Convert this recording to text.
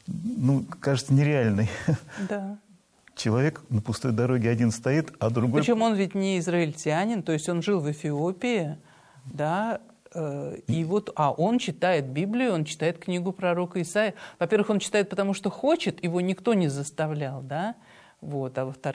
ну, кажется нереальной. Да. Человек на пустой дороге один стоит, а другой... Причем он ведь не израильтянин, то есть он жил в Эфиопии, да, и вот, он читает Библию, он читает книгу пророка Исаии. Во-первых, он читает, потому что хочет, его никто не заставлял, да, вот, а во-вторых,